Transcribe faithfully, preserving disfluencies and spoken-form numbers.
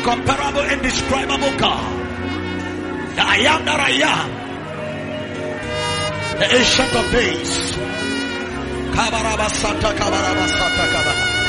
Comparable, indescribable God. The I am that I am. The ancient of days. Kabarabasata, kabarabasata, kabarabasata.